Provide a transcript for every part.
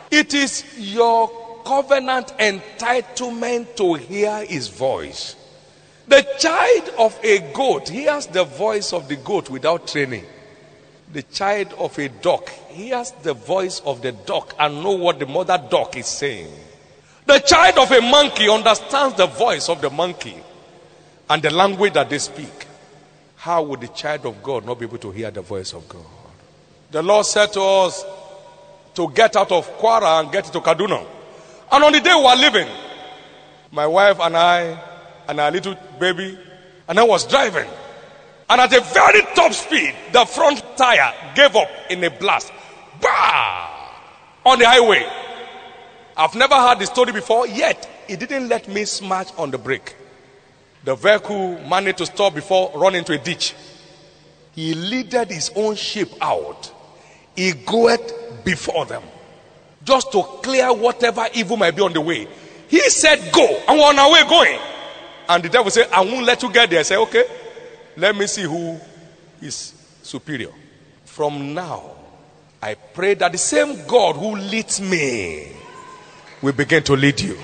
It is your covenant entitlement to hear his voice. The child of a goat hears the voice of the goat without training. The child of a duck hears the voice of the duck and know what the mother duck is saying. The child of a monkey understands the voice of the monkey and the language that they speak. How would the child of God not be able to hear the voice of God? The Lord said to us to get out of Kwara and get to Kaduna. And on the day we were leaving, my wife and I and our little baby, and I was driving. And at a very top speed, the front tire gave up in a blast. Bah! On the highway. I've never heard the story before, yet it didn't let me smash on the brake. The vehicle managed to stop before running into a ditch. He leaded his own sheep out. He goeth before them, just to clear whatever evil might be on the way. He said, go, and we're on our way going. And the devil said, I won't let you get there. I said, okay, let me see who is superior. From now, I pray that the same God who leads me will begin to lead you.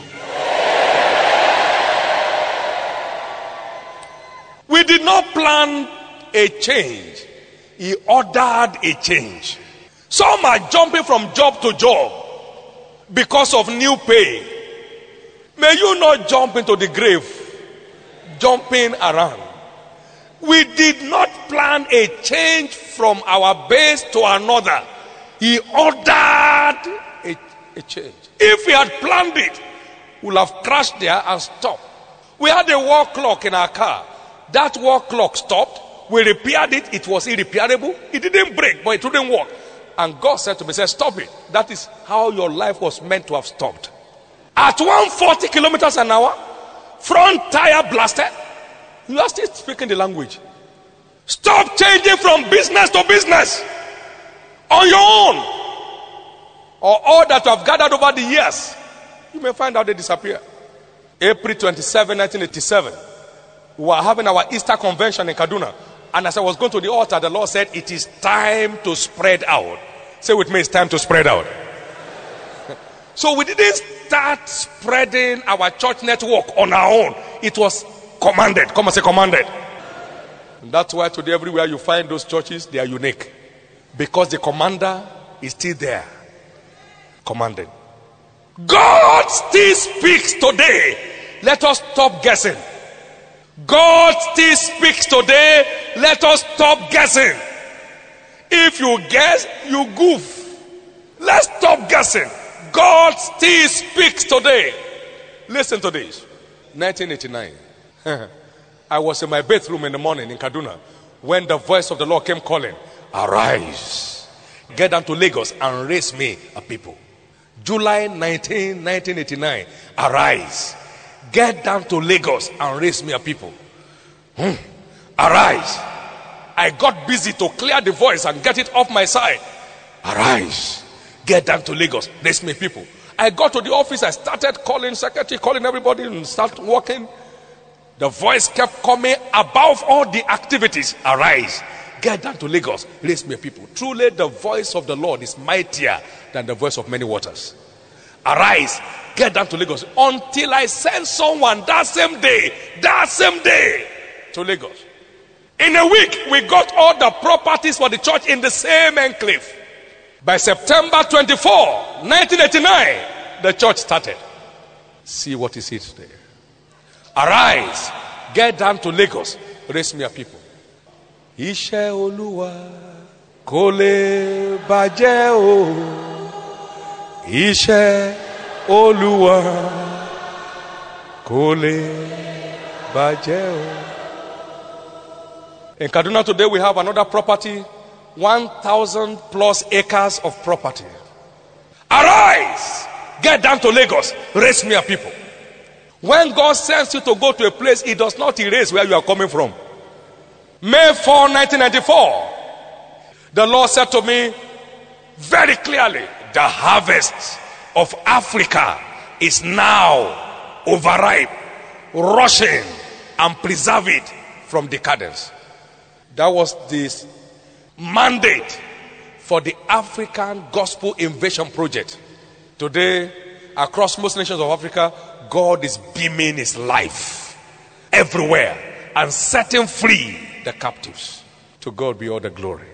We did not plan a change. He ordered a change. Some are jumping from job to job because of new pay. May you not jump into the grave jumping around. We did not plan a change from our base to another. He ordered a change. If we had planned it, we would have crashed there and stopped. We had a wall clock in our car. That wall clock stopped. We repaired it. It was irreparable. It didn't break, but it didn't work. And God said to me, stop it. That is how your life was meant to have stopped. At 140 kilometers an hour, front tire blasted. You are still speaking the language. Stop changing from business to business on your own. Or all that you have gathered over the years, you may find out they disappear. April 27, 1987, we were having our Easter convention in Kaduna. And as I was going to the altar, the Lord said, it is time to spread out. Say with me, it's time to spread out. So we didn't start spreading our church network on our own. It was commanded. Come and say commanded. And that's why today everywhere you find those churches, they are unique. Because the commander is still there. Commanded. God still speaks today. Let us stop guessing. God still speaks today. Let us stop guessing. If you guess, you goof. Let's stop guessing. God still speaks today. Listen to this. 1989. I was in my bathroom in the morning in Kaduna when the voice of the Lord came calling, arise, get down to Lagos and raise me a people. July 19, 1989. Arise, get down to Lagos and raise me a people. Arise. I got busy to clear the voice and get it off my side. Arise, get down to Lagos, raise me people. I got to the office, I started calling secretary, calling everybody and start working. The voice kept coming above all the activities. Arise, get down to Lagos, raise me people. Truly the voice of the Lord is mightier than the voice of many waters. Arise, get down to Lagos. Until I send someone that same day to Lagos. In a week, we got all the properties for the church in the same enclave. By September 24, 1989, the church started. See what is it today. Arise, get down to Lagos, raise me a people. Iṣẹ́ Olúwa kò lè bàjẹ́ o. Iṣẹ́ Olúwa kò lè bàjẹ́ o. In Kaduna today we have another property, 1,000 plus acres of property. Arise, get down to Lagos, raise me a people. When God sends you to go to a place, He does not erase where you are coming from. May 4, 1994, the Lord said to me very clearly, the harvest of Africa is now overripe. Rushing and preserve it from decadence. That was this mandate for the African Gospel Invasion Project Today, across most nations of Africa, God is beaming his life everywhere and setting free the captives. To God be all the glory.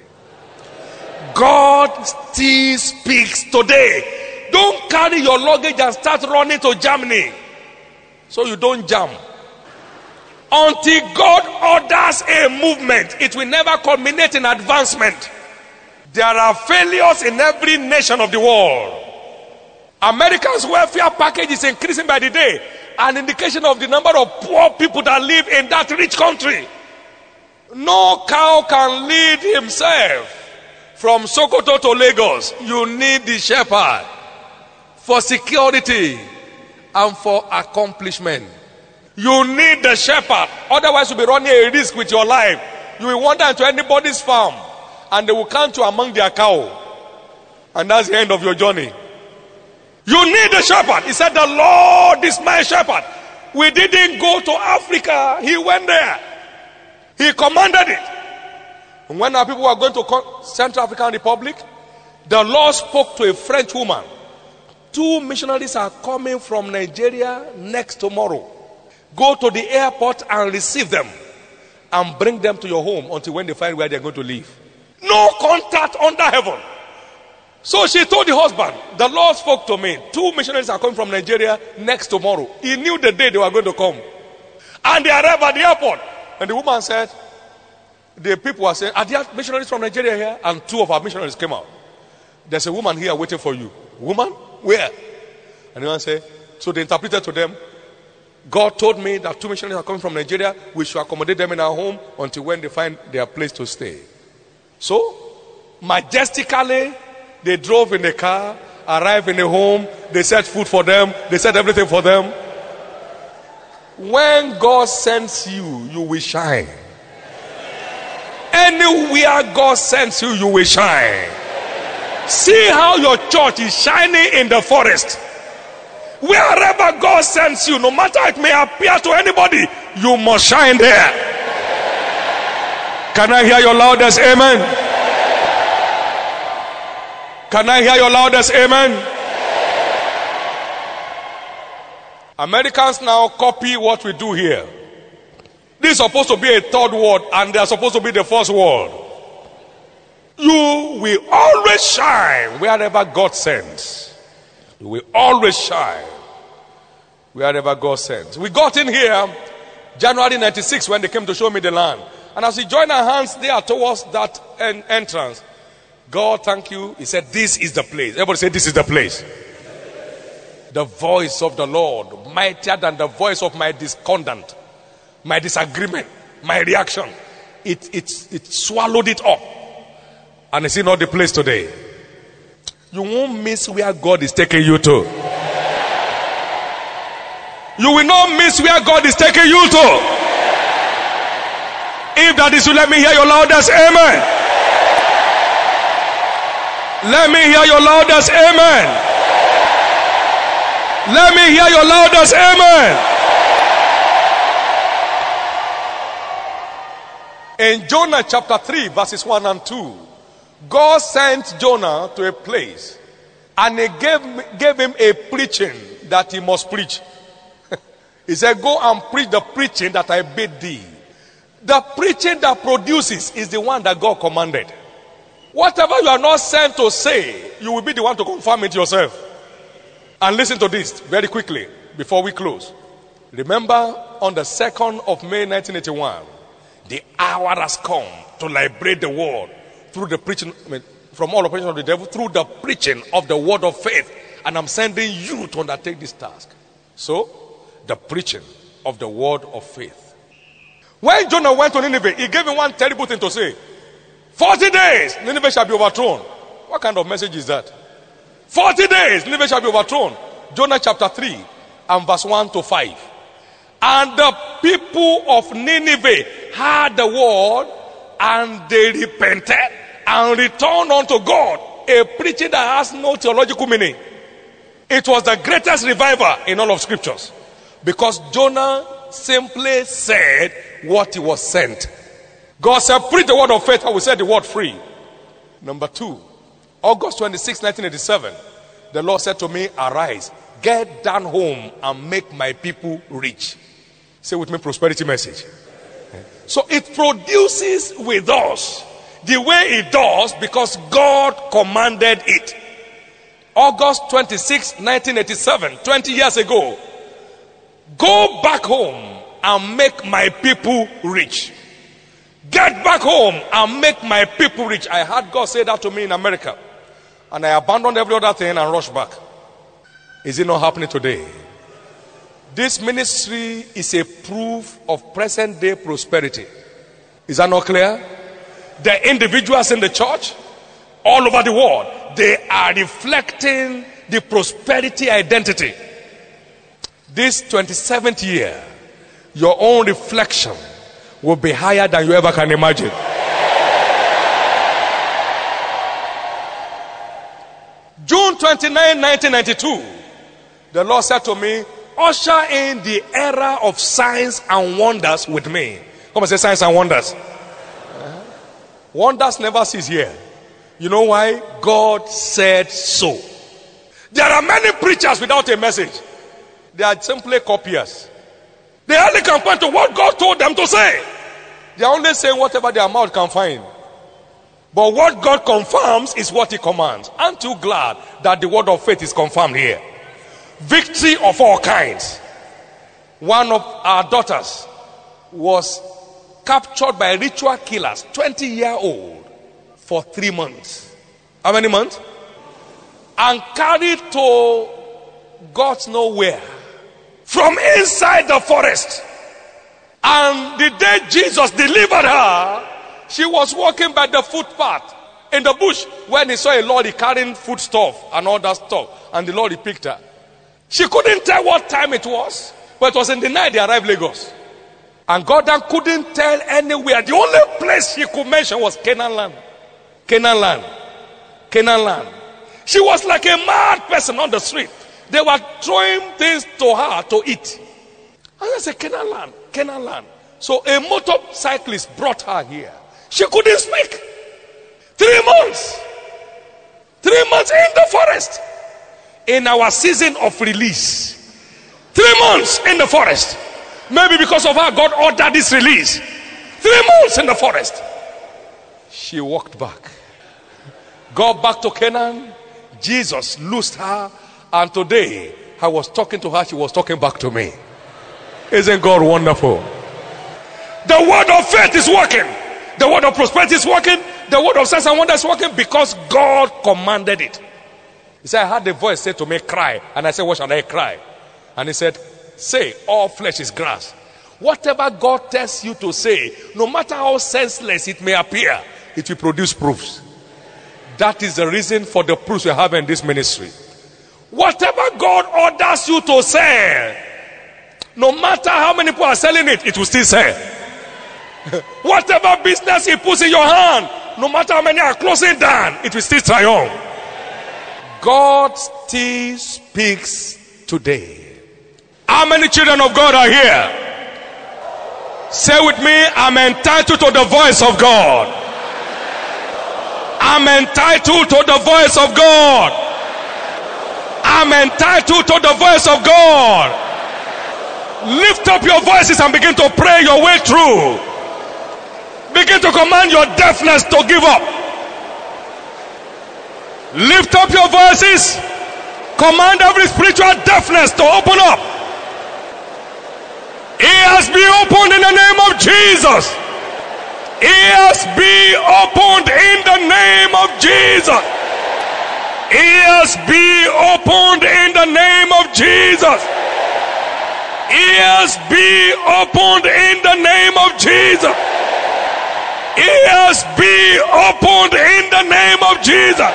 God still speaks today. Don't carry your luggage and start running to Germany so you don't jam. Until God orders a movement, it will never culminate in advancement. There are failures in every nation of the world. Americans' welfare package is increasing by the day, an indication of the number of poor people that live in that rich country. No cow can lead himself from Sokoto to Lagos. You need the shepherd for security and for accomplishment. You need the shepherd. Otherwise, you'll be running a risk with your life. You will wander into anybody's farm and they will count you among their cow. And that's the end of your journey. You need the shepherd. He said, the Lord is my shepherd. We didn't go to Africa. He went there. He commanded it. And when our people were going to Central African Republic, the Lord spoke to a French woman. 2 missionaries are coming from Nigeria next tomorrow. Go to the airport and receive them and bring them to your home until when they find where they're going to live. No contact under heaven. So she told the husband, the Lord spoke to me. 2 missionaries are coming from Nigeria next tomorrow. He knew the day they were going to come. And they arrived at the airport. And the woman said, the people were saying, are there missionaries from Nigeria here? And 2 of our missionaries came out. There's a woman here waiting for you. Woman? Where? And the man said, so they interpreted to them, God told me that 2 missionaries are coming from Nigeria. We should accommodate them in our home until when they find their place to stay. So, majestically, they drove in the car, arrived in the home, they set food for them, they set everything for them. When God sends you, you will shine. Anywhere God sends you, you will shine. See how your church is shining in the forest. Wherever God sends you, no matter it may appear to anybody, you must shine there. Can I hear your loudest amen? Can I hear your loudest amen? Americans now copy what we do here. This is supposed to be a third world and they are supposed to be the first world. You will always shine wherever God sends. You will always shine wherever God sends. We got in here January 96 when they came to show me the land. And as we joined our hands there towards that entrance, God, thank you. He said, this is the place. Everybody say, this is the place. The voice of the Lord, mightier than the voice of my discordant, my disagreement, my reaction. It swallowed it up. And it's not the place today. You won't miss where God is taking you to. You will not miss where God is taking you to. If that is you, let me hear your loudest amen. Let me hear your loudest amen. Let me hear your loudest amen. In Jonah chapter 3 verses 1 and 2, God sent Jonah to a place and he gave him a preaching that he must preach. He said, go and preach the preaching that I bid thee. The preaching that produces is the one that God commanded. Whatever you are not sent to say, you will be the one to confirm it yourself. And listen to this very quickly before we close. Remember, on the 2nd of May 1981, the hour has come to liberate the world through the preaching, from all operations of the devil, through the preaching of the word of faith. And I'm sending you to undertake this task. So, the preaching of the word of faith. When Jonah went to Nineveh, he gave him one terrible thing to say. 40 days, Nineveh shall be overthrown. What kind of message is that? 40 days, Nineveh shall be overthrown. Jonah chapter 3 and verse 1 to 5. And the people of Nineveh heard the word and they repented and returned unto God. A preaching that has no theological meaning. It was the greatest revival in all of scriptures. Because Jonah simply said what he was sent. God said, preach the word of faith. I will set the word free. Number 2, August 26, 1987. The Lord said to me, arise, get down home and make my people rich. Say with me, prosperity message. So it produces with us the way it does because God commanded it. August 26, 1987, 20 years ago. Go back home and make my people rich. Get back home and make my people rich. I heard God say that to me in America. And I abandoned every other thing and rushed back. Is it not happening today? This ministry is a proof of present day prosperity. Is that not clear? The individuals in the church, all over the world, they are reflecting the prosperity identity. This 27th year, your own reflection will be higher than you ever can imagine. June 29, 1992, the Lord said to me, usher in the era of signs and wonders with me. Come and say signs and wonders. Wonders never cease here. You know why? God said so. There are many preachers without a message. They are simply copiers. They only can point to what God told them to say. They are only saying whatever their mouth can find. But what God confirms is what he commands. Aren't you glad that the word of faith is confirmed here? Victory of all kinds. One of our daughters was captured by ritual killers, 20-year-old, for 3 months. How many months? And carried to God knows where. From inside the forest. And the day Jesus delivered her, she was walking by the footpath in the bush when he saw a lorry carrying foodstuff and all that stuff. And the lorry picked her. She couldn't tell what time it was, but it was in the night they arrived Lagos. And Gordon couldn't tell anywhere. The only place she could mention was Canaan land. Canaan land. Canaan land. She was like a mad person on the street. They were throwing things to her to eat. And I said, Canaan land, Canaan land. So a motorcyclist brought her here. She couldn't speak. 3 months. 3 months in the forest. In our season of release. 3 months in the forest. Maybe because of her, God ordered this release. 3 months in the forest. She walked back. Got back to Canaan. Jesus loosed her. And today, I was talking to her. She was talking back to me. Isn't God wonderful? The word of faith is working. The word of prosperity is working. The word of signs and wonders is working because God commanded it. He said, I heard the voice say to me, cry. And I said, what shall I cry? And he said, say, all flesh is grass. Whatever God tells you to say, no matter how senseless it may appear, it will produce proofs. That is the reason for the proofs we have in this ministry. Whatever God orders you to say, no matter how many people are selling it, it will still sell. Whatever business he puts in your hand, no matter how many are closing down, it will still triumph. God still speaks today. How many children of God are here? Say with me, I'm entitled to the voice of God. I'm entitled to the voice of God. I'm entitled to the voice of God. Lift up your voices and begin to pray your way through. Begin to command your deafness to give up. Lift up your voices. Command every spiritual deafness to open up. Ears be opened in the name of Jesus. Ears be opened in the name of Jesus. Ears be opened in the name of Jesus. Ears be opened in the name of Jesus. Ears be opened in the name of Jesus.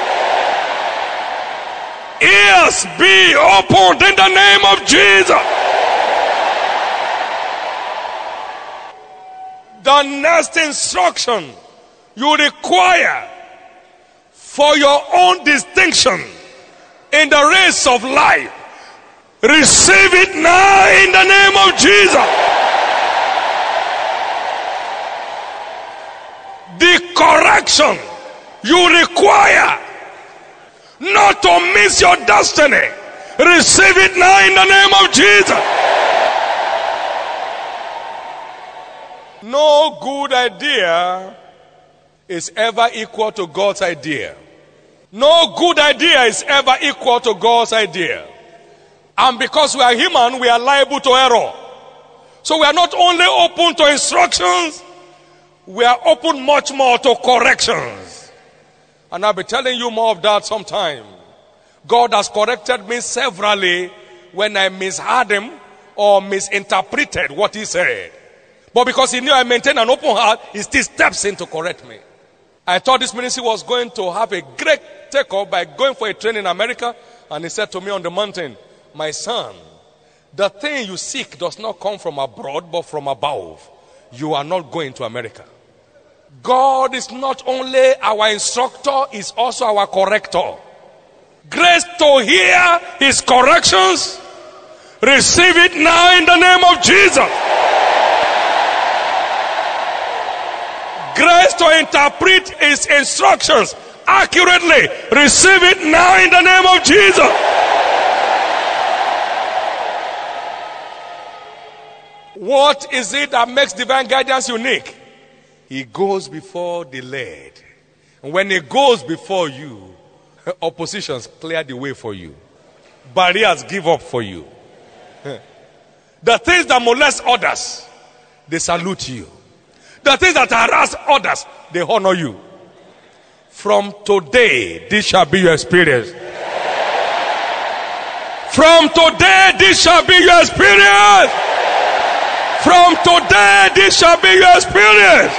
Ears be opened in the name of Jesus. The next instruction you require for your own distinction in the race of life, receive it now in the name of Jesus. The correction you require, not to miss your destiny. Receive it now in the name of Jesus. No good idea is ever equal to God's idea. No good idea is ever equal to God's idea. And because we are human, we are liable to error. So we are not only open to instructions, we are open much more to corrections. And I'll be telling you more of that sometime. God has corrected me severally when I misheard him or misinterpreted what he said. But because he knew I maintained an open heart, he still steps in to correct me. I thought this ministry was going to have a great takeoff by going for a training in America. And he said to me on the mountain, my son, the thing you seek does not come from abroad, but from above. You are not going to America. God is not only our instructor, he's also our corrector. Grace to hear his corrections. Receive it now in the name of Jesus. Grace to interpret his instructions accurately. Receive it now in the name of Jesus. What is it that makes divine guidance unique? He goes before the led. And when he goes before you, oppositions clear the way for you. Barriers give up for you. The things that molest others, they salute you. The things that harass others, they honor you. From today, this shall be your experience. From today, this shall be your experience. From today, this shall be your experience.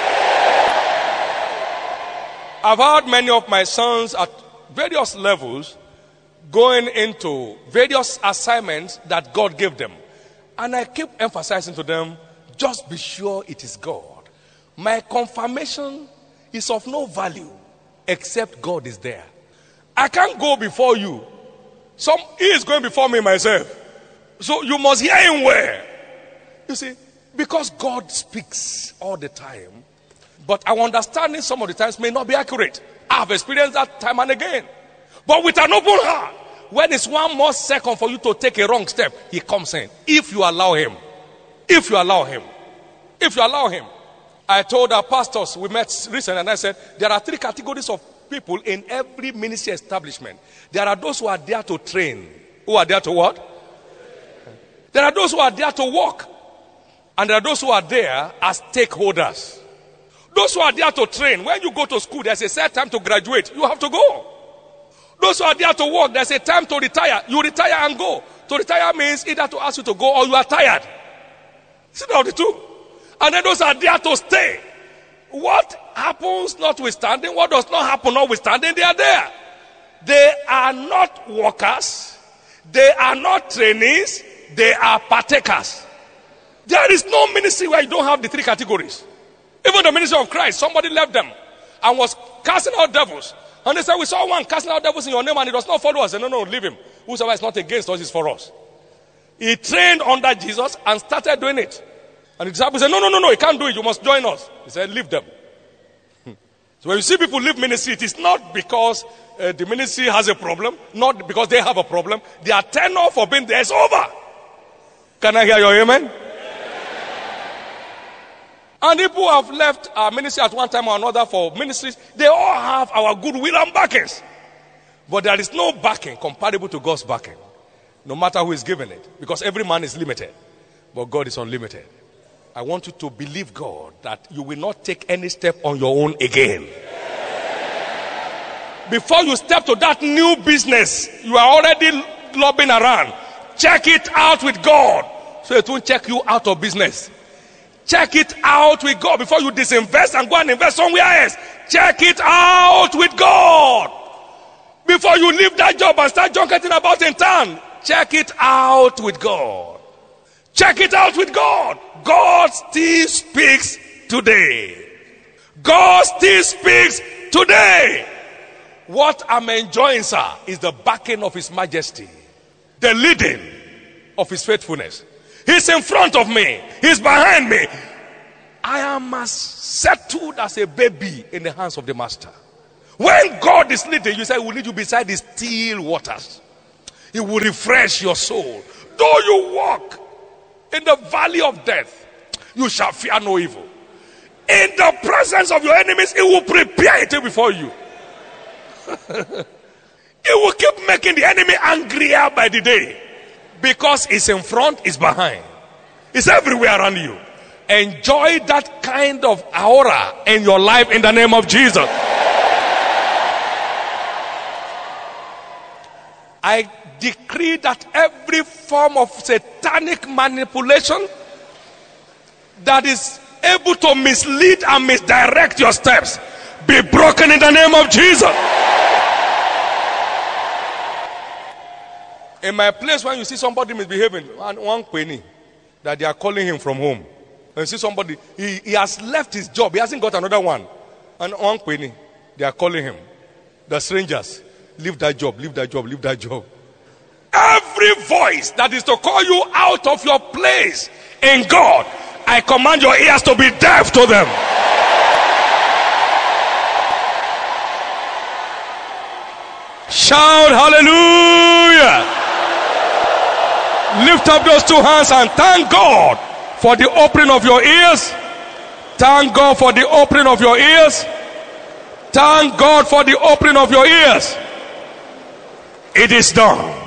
I've had many of my sons at various levels going into various assignments that God gave them. And I keep emphasizing to them, just be sure it is God. My confirmation is of no value except God is there. I can't go before you. He is going before me myself. So you must hear him where? You see, because God speaks all the time, but our understanding some of the times may not be accurate. I've experienced that time and again. But with an open heart, when it's one more second for you to take a wrong step, he comes in. If you allow him. If you allow him. If you allow him. I told our pastors, we met recently, and I said, there are 3 categories of people in every ministry establishment. There are those who are there to train. Who are there to what? There are those who are there to work. And there are those who are there as stakeholders. Those who are there to train. When you go to school, there's a set time to graduate. You have to go. Those who are there to work, there's a time to retire. You retire and go. To retire means either to ask you to go or you are tired. See now the two. And then those are there to stay. What happens notwithstanding, what does not happen notwithstanding, they are there. They are not workers. They are not trainees. They are partakers. There is no ministry where you don't have the 3 categories. Even the ministry of Christ, somebody left them and was casting out devils. And they said, we saw one casting out devils in your name and it does not follow us. I said, no, leave him. Whosoever is not against us is for us. He trained under Jesus and started doing it. And the disciples said, no, he can't do it. You must join us. He said, leave them. So when you see people leave ministry, it is not because the ministry has a problem, not because they have a problem. Their tenure for being there is over. Can I hear your amen? And people who have left our ministry at one time or another for ministries, they all have our goodwill and backings. But there is no backing comparable to God's backing, no matter who is giving it. Because every man is limited, but God is unlimited. I want you to believe God that you will not take any step on your own again. Before you step to that new business, you are already lobbing around. Check it out with God, so it won't check you out of business. Check it out with God before you disinvest and go and invest somewhere else. Check it out with God. Before you leave that job and start junketing about in town, check it out with God. Check it out with God. God still speaks today. God still speaks today. What I'm enjoying, sir, is the backing of His Majesty, the leading of His faithfulness. He's in front of me. He's behind me. I am as settled as a baby in the hands of the Master. When God is leading, you say, we need you beside the still waters. It will refresh your soul. Though you walk in the valley of death, you shall fear no evil. In the presence of your enemies, it will prepare it before you. It will keep making the enemy angrier by the day. Because it's in front, it's behind. It's everywhere around you. Enjoy that kind of aura in your life in the name of Jesus. I decree that every form of satanic manipulation that is able to mislead and misdirect your steps be broken in the name of Jesus. In my place, when you see somebody misbehaving, one penny that they are calling him from home. When you see somebody, he has left his job, he hasn't got another one. And one penny, they are calling him. The strangers, leave that job, leave that job, leave that job. Every voice that is to call you out of your place in God, I command your ears to be deaf to them. Shout hallelujah. Lift up those two hands and thank God for the opening of your ears. Thank God for the opening of your ears. Thank God for the opening of your ears. It is done.